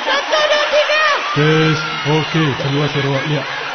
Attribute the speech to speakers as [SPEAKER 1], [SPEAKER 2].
[SPEAKER 1] Satu, dua, tiga.
[SPEAKER 2] Tes. Okey, keluar serawak. Lihat.